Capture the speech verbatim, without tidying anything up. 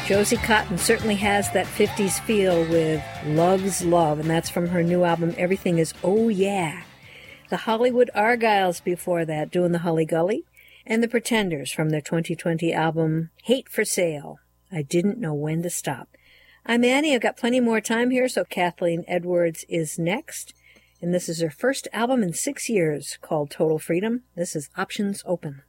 Josie Cotton certainly has that fifties feel with Love's Love, and that's from her new album, Everything Is Oh Yeah. The Hollywood Argyles before that, doing the Hully Gully, and the Pretenders from their twenty twenty album, Hate for Sale. I Didn't Know When to Stop. I'm Annie. I've got plenty more time here, so Kathleen Edwards is next. And this is her first album in six years called Total Freedom. This is Options Open.